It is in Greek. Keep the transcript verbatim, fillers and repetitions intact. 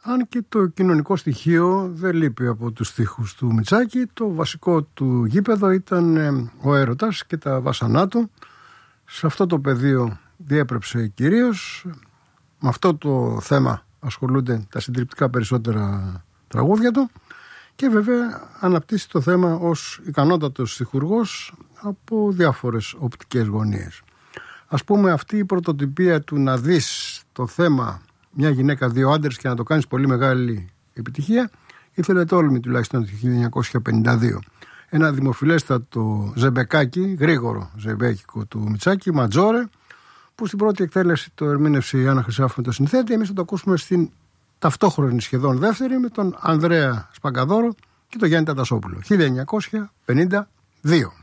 Αν και το κοινωνικό στοιχείο δεν λείπει από τους στίχους του Μητσάκη, το βασικό του γήπεδο ήταν ο έρωτας και τα βάσανά του. Σε αυτό το πεδίο διέπρεψε κυρίως. Με αυτό το θέμα ασχολούνται τα συντριπτικά περισσότερα τραγούδια του και βέβαια αναπτύσσει το θέμα ως ικανότατος στιχουργός από διάφορες οπτικές γωνίες. Ας πούμε, αυτή η πρωτοτυπία του να δεις το θέμα μια γυναίκα, δύο άντρες και να το κάνεις πολύ μεγάλη επιτυχία, ήθελε τόλμη τουλάχιστον το χίλια εννιακόσια πενήντα δύο. Ένα δημοφιλέστατο ζεμπεκάκι, γρήγορο ζεμπέκικο του Μητσάκη, Ματζόρε, που στην πρώτη εκτέλεση το ερμήνευσε η Άννα Χρυσάφου με το συνθέτη. Εμείς θα το ακούσουμε στην ταυτόχρονη σχεδόν δεύτερη με τον Ανδρέα Σπαγκαδόρο και τον Γιάννη Ταντασόπουλο. χίλια εννιακόσια πενήντα δύο.